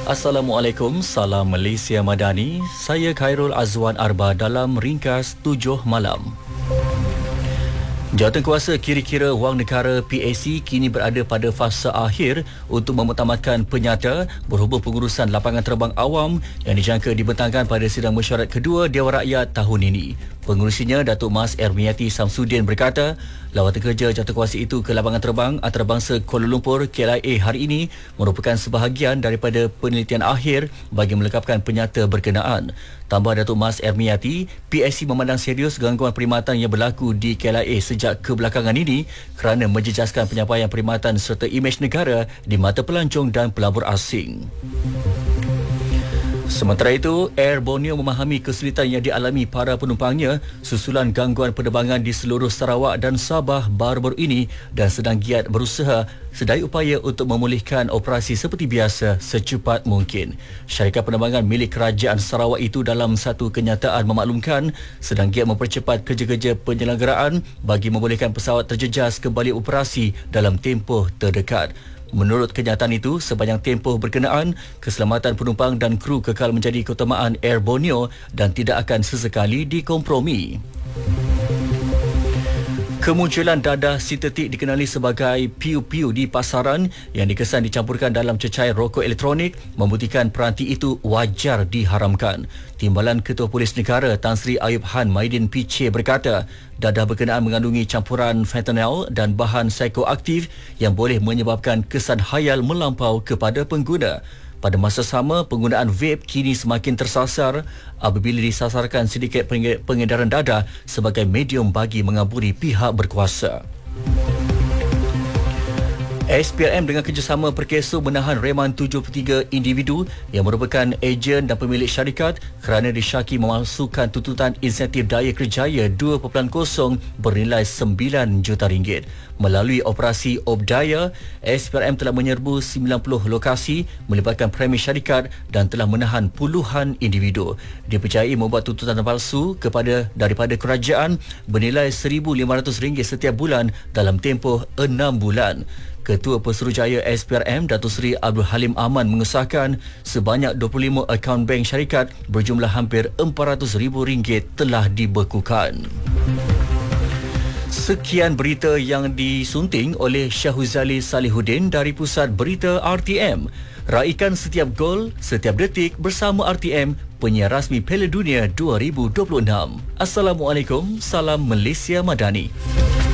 Assalamualaikum, salam Malaysia Madani. Saya Khairul Azwan Arba dalam ringkas 7 malam. Jawatankuasa Kira-Kira Wang Negara PAC kini berada pada fasa akhir untuk memutamatkan penyata berhubung pengurusan lapangan terbang awam yang dijangka dibentangkan pada sidang mesyuarat kedua Dewan Rakyat tahun ini. Pengurusinya, Datuk Mas Ermiati Samsudin berkata, lawatan kerja jawatankuasa itu ke lapangan terbang antarabangsa Kuala Lumpur KLIA hari ini merupakan sebahagian daripada penelitian akhir bagi melengkapkan penyata berkenaan. Tambah Datuk Mas Ermiati, PAC memandang serius gangguan perkhidmatan yang berlaku di KLIA sejak kebelakangan ini kerana menjejaskan penyampaian perkhidmatan serta imej negara di mata pelancong dan pelabur asing. Sementara itu, Air Borneo memahami kesulitan yang dialami para penumpangnya susulan gangguan penerbangan di seluruh Sarawak dan Sabah baru-baru ini dan sedang giat berusaha sedaya upaya untuk memulihkan operasi seperti biasa secepat mungkin. Syarikat penerbangan milik Kerajaan Sarawak itu dalam satu kenyataan memaklumkan sedang giat mempercepat kerja-kerja penyelenggaraan bagi membolehkan pesawat terjejas kembali operasi dalam tempoh terdekat. Menurut kenyataan itu, sepanjang tempoh berkenaan, keselamatan penumpang dan kru kekal menjadi keutamaan Air Borneo dan tidak akan sesekali dikompromi. Kemunculan dadah sintetik dikenali sebagai piu-piu di pasaran yang dikesan dicampurkan dalam cecair rokok elektronik membuktikan peranti itu wajar diharamkan. Timbalan Ketua Polis Negara Tan Sri Ayub Han Maidin PC berkata, dadah berkenaan mengandungi campuran fentanyl dan bahan psikoaktif yang boleh menyebabkan kesan khayal melampau kepada pengguna. Pada masa sama, penggunaan vape kini semakin tersasar apabila disasarkan sindiket pengedaran dadah sebagai medium bagi mengaburi pihak berkuasa. SPRM dengan kerjasama Perkeso menahan reman 73 individu yang merupakan ejen dan pemilik syarikat kerana disyaki memalsukan tuntutan insentif daya kerjaya 2.0 bernilai RM9 juta. Melalui operasi Obdaya, SPRM telah menyerbu 90 lokasi melibatkan premi syarikat dan telah menahan puluhan individu. Dipercayai membuat tuntutan palsu daripada kerajaan bernilai RM1,500 setiap bulan dalam tempoh 6 bulan. Ketua Pesuruhjaya SPRM Datuk Seri Abdul Halim Aman mengesahkan sebanyak 25 akaun bank syarikat berjumlah hampir RM400,000 telah dibekukan. Sekian berita yang disunting oleh Syahuzali Salihuddin dari Pusat Berita RTM. Raikan setiap gol, setiap detik bersama RTM, penyiar rasmi Piala Dunia 2026. Assalamualaikum, salam Malaysia Madani.